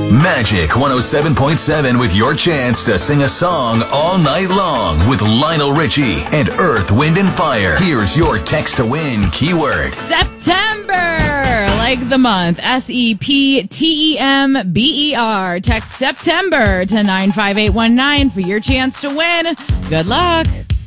Magic 107.7 with your chance to sing a song all night long with Lionel Richie and Earth, Wind, and Fire. Here's your text to win keyword. September, like the month. SEPTEMBER. Text September to 95819 for your chance to win. Good luck.